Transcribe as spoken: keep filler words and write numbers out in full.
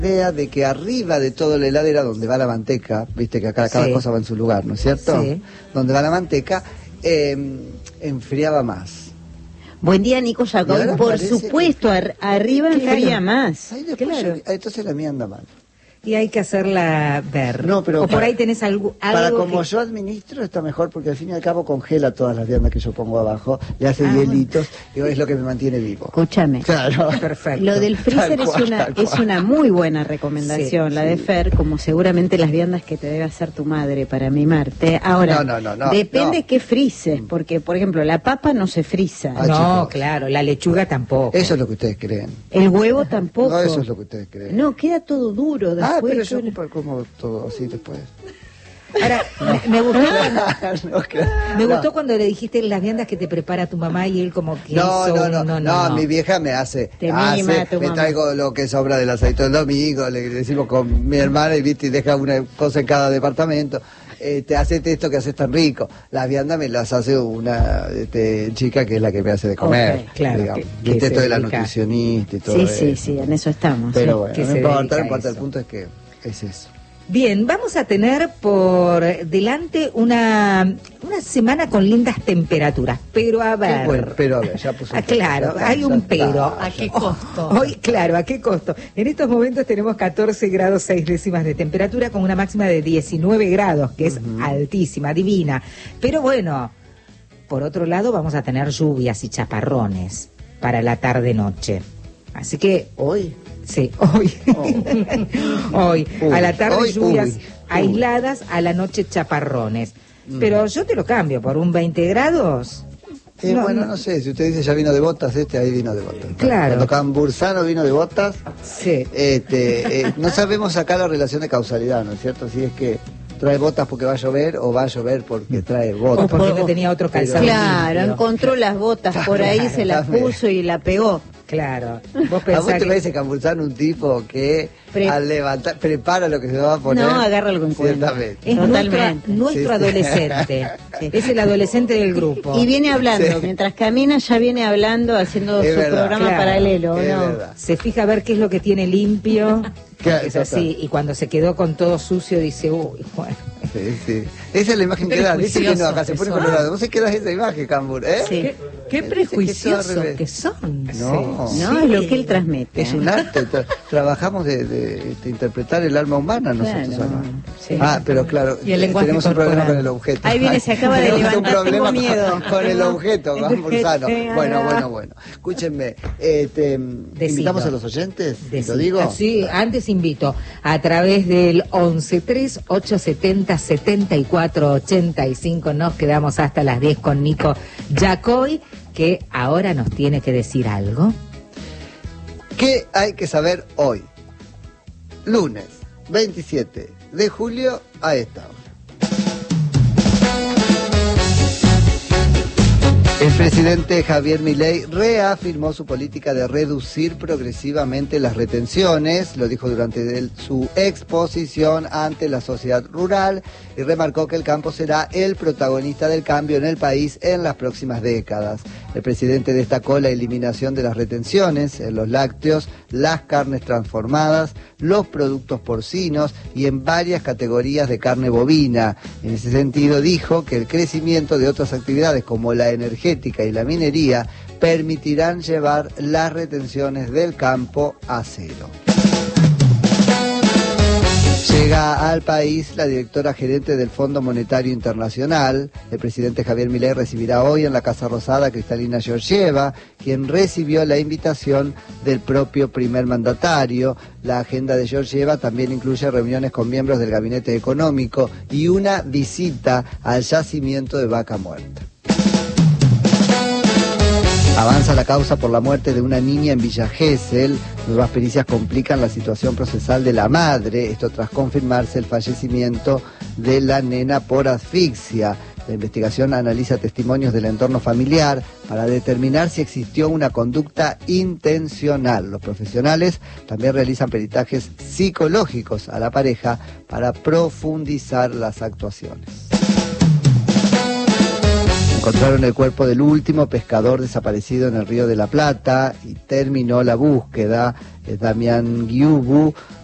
idea de que arriba de todo la heladera, donde va la manteca, viste que acá cada sí. cosa va en su lugar, ¿no es cierto? Sí. Donde va la manteca, eh, enfriaba más. Buen día, Nico Jacob. Por supuesto, que... ar arriba claro. enfría más. Ahí después Claro. yo, entonces la mía anda mal. Y hay que hacerla ver. No, pero o por para, ahí tenés algo, algo para como que... yo administro está mejor, porque al fin y al cabo congela todas las viandas que yo pongo abajo, le hace Ah, hielitos, y es lo que me mantiene vivo. Escúchame. Claro. Perfecto. Lo del freezer Tal cual, es una tal cual. es una muy buena recomendación, Sí, la sí. de Fer, como seguramente las viandas que te debe hacer tu madre para mimarte. Ahora, No, no, no, no, depende no. qué frice, porque, por ejemplo, la papa no se frisa, Ah, No, chicos. claro, la lechuga tampoco. Eso es lo que ustedes creen. el huevo tampoco. No, eso es lo que ustedes creen. No, queda todo duro después. Ah, pero yo todo- ocupo como todo así después. Ahora, me, me gustó cuando, no, que- me no. gustó cuando le dijiste las viandas que te prepara tu mamá y él como que No, hizo no, un- no, no, no, mi vieja me hace, Te hace mima tu me mamá. traigo lo que sobra del aceite del domingo, le decimos con mi hermana y viste y deja una cosa en cada departamento. Eh, te hace esto que haces tan rico. Las viandas me las hace una este, chica que es la que me hace de comer. Ok, claro, digamos. que- que Viste se esto de la dedica. nutricionista y todo Sí, eso. sí, sí, en eso estamos. Pero sí. bueno, que no se importa, dedica no a importa, el eso. punto es que es eso. Bien, vamos a tener por delante una, una semana con lindas temperaturas, pero a ver... Qué bueno, pero a ver, ya puso un Ah, claro, pero, ya hay está, un ya pero. está, ¿A ya qué está. costo? Hoy, claro, ¿a qué costo? En estos momentos tenemos catorce grados seis décimas de temperatura con una máxima de diecinueve grados, que es Ujú. altísima, divina. Pero bueno, por otro lado vamos a tener lluvias y chaparrones para la tarde-noche. Así que Hoy. sí, hoy. hoy. Uy, A la tarde hoy, lluvias uy, uy. aisladas, a la noche chaparrones. Mm. Pero yo te lo cambio por un veinte grados. Eh, No, bueno, no. no sé, si usted dice ya vino de botas, este ahí vino de botas. Claro. Cuando Cambursano vino de botas, Sí. este, eh, no sabemos acá la relación de causalidad, ¿no es cierto? Si es que trae botas porque va a llover o va a llover porque trae O botas. porque no tenía otro Pero- calzado. Claro, limpio. encontró las botas por ahí, se las También. puso y la pegó. Claro. Vos ¿A vos pensás te que... parece Cambursano un tipo que Pre- al levantar, prepara lo que se va a poner? No, agarra algo en cuenta. Ciertamente. Es nuestro, Totalmente. nuestro Sí, sí. adolescente. Sí. Es el adolescente del grupo. Y viene hablando, Sí. mientras camina ya viene hablando, haciendo Es su verdad. programa Claro, paralelo, es ¿no? verdad. Se fija a ver qué es lo que tiene limpio. Claro, Es así. Y cuando se quedó con todo sucio dice, uy, bueno. Sí, sí. Esa es la imagen Qué que da. Dice que no, prejuicioso acá se que pone son. colorado. ¿Vos se quedas esa imagen, Cambur? ¿Eh? Sí. Qué, qué Dice que prejuiciosos todo al revés. que son. No. Sí. No, es lo que él transmite. Es ¿eh? un arte, tra- trabajamos de, de- de interpretar el alma humana nosotros Claro, acá. sí. Ah, pero claro, Y el eh, lenguaje tenemos un problema corporal. con el objeto. Ahí viene, se acaba de Tenemos un levantar, problema tengo miedo. Con, con el objeto, vamos, Sano. Sí, Bueno, ah. bueno, bueno. Escúchenme, eh, te, invitamos a los oyentes, Decí- ¿lo digo? Sí, antes invito a través del once tres ocho setenta setenta y cuatro ochenta y cinco. Nos quedamos hasta las diez con Nico Yacoy, que ahora nos tiene que decir algo. ¿Qué hay que saber hoy? Lunes veintisiete de julio a esta hora. El presidente Javier Milei reafirmó su política de reducir progresivamente las retenciones, lo dijo durante el- su exposición ante la sociedad rural y remarcó que el campo será el protagonista del cambio en el país en las próximas décadas. El presidente destacó la eliminación de las retenciones en los lácteos, las carnes transformadas, los productos porcinos y en varias categorías de carne bovina. En ese sentido dijo que el crecimiento de otras actividades como la energética y la minería permitirán llevar las retenciones del campo a cero. Llega al país la directora gerente del Fondo Monetario Internacional. El presidente Javier Milei recibirá hoy en la Casa Rosada a Cristalina Georgieva, quien recibió la invitación del propio primer mandatario. La agenda de Georgieva también incluye reuniones con miembros del gabinete económico y una visita al yacimiento de Vaca Muerta. Avanza la causa por la muerte de una niña en Villa Gesell. Nuevas pericias complican la situación procesal de la madre, esto tras confirmarse el fallecimiento de la nena por asfixia. La investigación analiza testimonios del entorno familiar para determinar si existió una conducta intencional. Los profesionales también realizan peritajes psicológicos a la pareja para profundizar las actuaciones. Encontraron el cuerpo del último pescador desaparecido en el Río de la Plata y terminó la búsqueda. Es Damián Guiubu,